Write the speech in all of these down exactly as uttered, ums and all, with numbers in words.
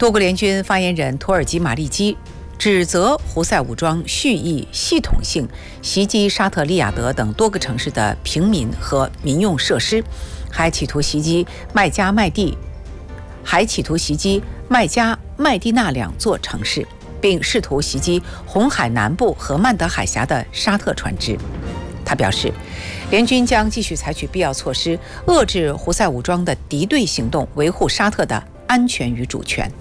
多国联军发言人土耳其马利基指责胡塞武装蓄意系统性袭击沙特利雅得等多个城市的平民和民用设施，还企图袭击麦加、麦地，还企图袭击麦加、麦地那两座城市，并试图袭击红海南部和曼德海峡的沙特船只。他表示，联军将继续采取必要措施，遏制胡塞武装的敌对行动，维护沙特的安全与主权。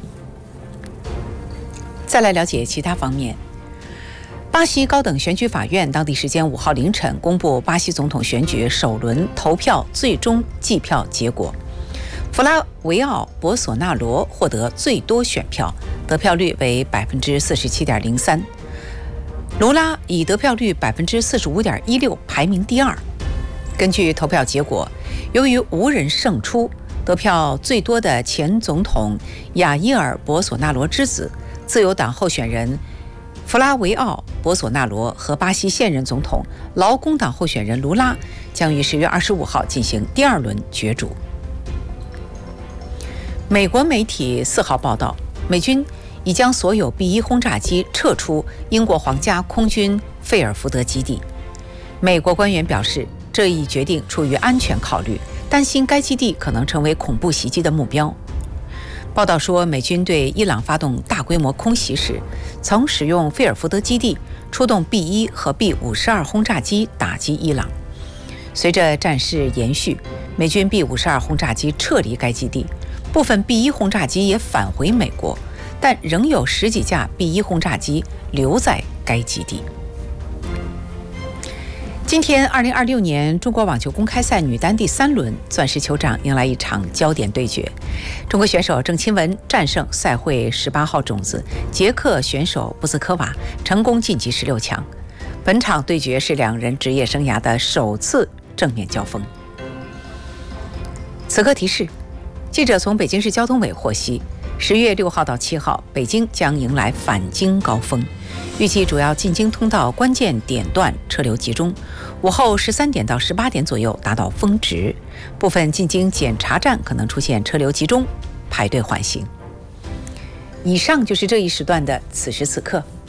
再来了解其他方面。巴西高等选举法院当地时间五号凌晨公布巴西总统选举首轮投票最终计票结果，弗拉维奥·博索纳罗获得最多选票，得票率为百分之四十七点零三，卢拉以得票率百分之四十五点一六排名第二。根据投票结果，由于无人胜出，得票最多的前总统亚伊尔·博索纳罗之子，自由党候选人弗拉维奥·博索纳罗和巴西现任总统劳工党候选人卢拉将于十月二十五号进行第二轮角逐。美国媒体四号报道，美军已将所有 B 一 轰炸机撤出英国皇家空军费尔福德基地。美国官员表示，这一决定出于安全考虑，担心该基地可能成为恐怖袭击的目标。报道说，美军对伊朗发动大规模空袭时，曾使用费尔福德基地出动 B 一 和 B 五十二 轰炸机打击伊朗。随着战事延续，美军 B 五十二 轰炸机撤离该基地，部分 B 一 轰炸机也返回美国，但仍有十几架 B 一 轰炸机留在该基地。今天二零二六年中国网球公开赛女单第三轮，钻石球场迎来一场焦点对决。中国选手郑钦文战胜赛会十八号种子捷克选手布斯科娃，成功晋级十六强。本场对决是两人职业生涯的首次正面交锋。此刻提示，记者从北京市交通委获悉，十月六号到七号，北京将迎来返京高峰，预计主要进京通道关键点段车流集中，午后十三点到十八点左右达到峰值，部分进京检查站可能出现车流集中，排队缓行。以上就是这一时段的此时此刻。